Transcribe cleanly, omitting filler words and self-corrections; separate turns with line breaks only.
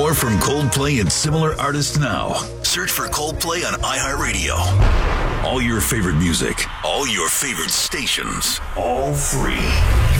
More from Coldplay and similar artists now. Search for Coldplay on iHeartRadio. All your favorite music, all your favorite stations, all free.